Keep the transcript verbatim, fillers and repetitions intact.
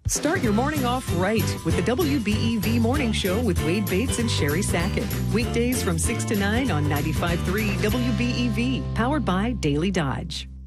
Start your morning off right with the W B E V Morning Show with Wade Bates and Sherry Sackett. Weekdays from six to nine on ninety-five point three W B E V, powered by Daily Dodge.